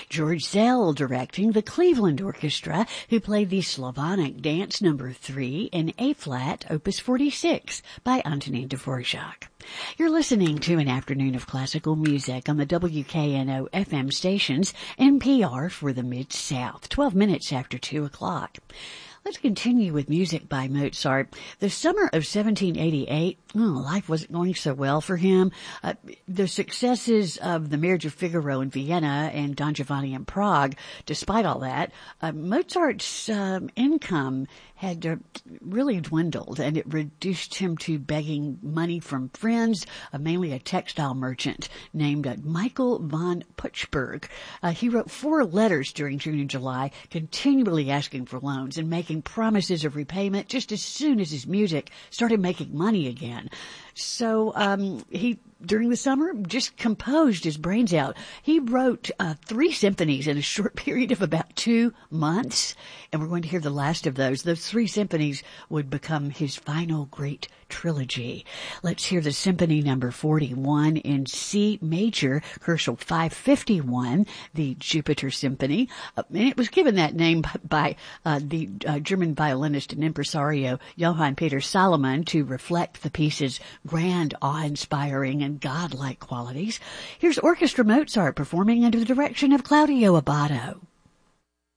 George Szell directing the Cleveland Orchestra, who played the Slavonic Dance No. 3 in A-flat, Opus 46 by Antonin Dvorak. You're listening to an afternoon of classical music on the WKNO FM stations, NPR for the Mid-South, 12 minutes after 2 o'clock. Let's continue with music by Mozart. The summer of 1788, life wasn't going so well for him. The successes of The Marriage of Figaro in Vienna and Don Giovanni in Prague, despite all that, Mozart's income had really dwindled, and it reduced him to begging money from friends, mainly a textile merchant named Michael von Puchberg. He wrote 4 letters during June and July, continually asking for loans and making promises of repayment just as soon as his music started making money again. So he, during the summer, just composed his brains out. He wrote 3 symphonies in a short period of about 2 months, and we're going to hear the last of those. Those 3 symphonies would become his final great trilogy. Let's hear the Symphony Number 41 in C major, Herschel 551, the Jupiter Symphony. And it was given that name by the German violinist and impresario Johann Peter Salomon to reflect the piece's grand, awe-inspiring, and godlike qualities. Here's Orchestra Mozart performing under the direction of Claudio Abbado.